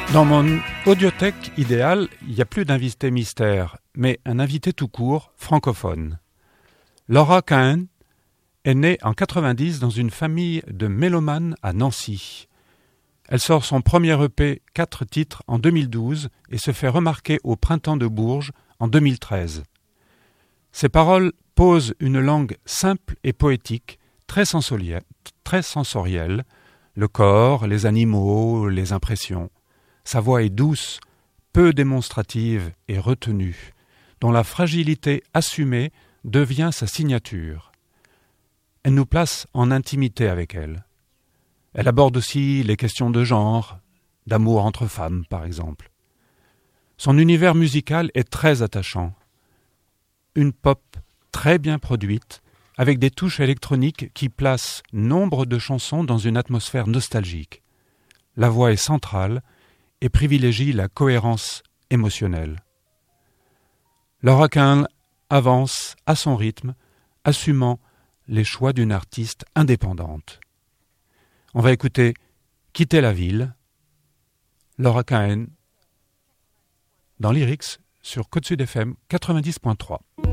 Dans mon audiothèque idéal, il n'y a plus d'invité mystère, mais un invité tout court, francophone. Laura Kahn est née en 90 dans une famille de mélomanes à Nancy. Elle sort son premier EP 4 titres en 2012 et se fait remarquer au Printemps de Bourges en 2013. Ses paroles posent une langue simple et poétique, très sensorielle, le corps, les animaux, les impressions. Sa voix est douce, peu démonstrative et retenue, dont la fragilité assumée devient sa signature. Elle nous place en intimité avec elle. Elle aborde aussi les questions de genre, d'amour entre femmes par exemple. Son univers musical est très attachant. Une pop très bien produite, avec des touches électroniques qui placent nombre de chansons dans une atmosphère nostalgique. La voix est centrale et privilégie la cohérence émotionnelle. Laura Kahn avance à son rythme, assumant les choix d'une artiste indépendante. On va écouter Quitter la ville, Laura Kahn, dans Lyrics sur Côte Sud FM 90.3.